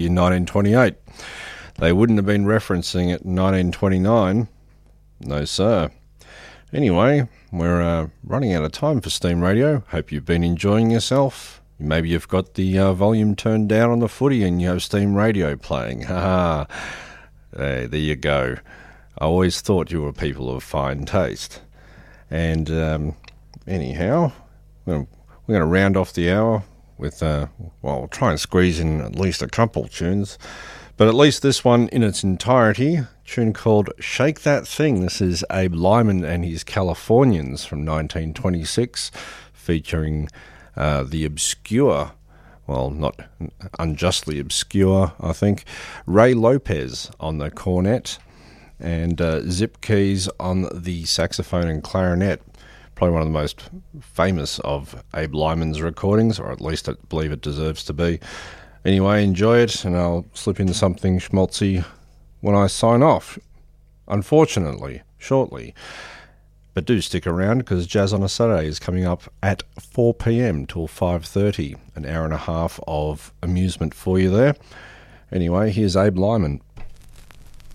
in 1928. They wouldn't have been referencing it in 1929. No, sir. Anyway, we're running out of time for Steam Radio. Hope you've been enjoying yourself. Maybe you've got the volume turned down on the footy and you have Steam Radio playing. Ha ha. Hey, there you go. I always thought you were people of fine taste. And anyhow, we're going to round off the hour with, we'll try and squeeze in at least a couple tunes. But at least this one in its entirety, a tune called Shake That Thing. This is Abe Lyman and his Californians from 1926, featuring the obscure, well, not unjustly obscure, I think, Ray Lopez on the cornet and Zip Keys on the saxophone and clarinet. Probably one of the most famous of Abe Lyman's recordings, or at least I believe it deserves to be. Anyway, enjoy it, and I'll slip into something schmaltzy when I sign off, unfortunately, shortly. But do stick around, because Jazz on a Saturday is coming up at 4 p.m. till 5:30, an hour and a half of amusement for you there. Anyway, here's Abe Lyman.